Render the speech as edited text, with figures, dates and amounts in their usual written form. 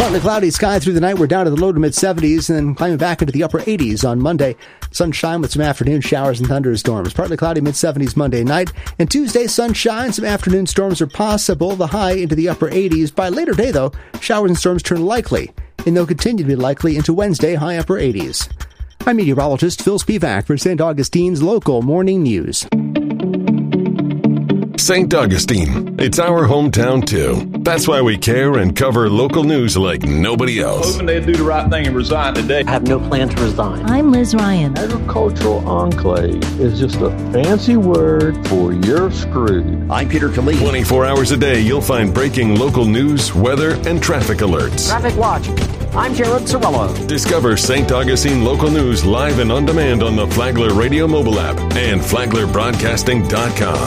Partly cloudy sky through the night. We're down to the low to mid-70s and then climbing back into the upper 80s on Monday. Sunshine with some afternoon showers and thunderstorms. Partly cloudy mid-70s Monday night. And Tuesday, sunshine. Some afternoon storms are possible. The high into the upper 80s. By later day, though, showers and storms turn likely. And they'll continue to be likely into Wednesday, high upper 80s. I'm meteorologist Phil Spivak for St. Augustine's Local Morning News. St. Augustine. It's our hometown, too. That's why we care and cover local news like nobody else. Hoping they'd do the right thing and resign today. I have no plan to resign. I'm Liz Ryan. Agricultural enclave is just a fancy word for you're screwed. I'm Peter Khalid. 24 hours a day, you'll find breaking local news, weather, and traffic alerts. Traffic Watch. I'm Jared Sorello. Discover St. Augustine local news live and on demand on the Flagler Radio mobile app and FlaglerBroadcasting.com.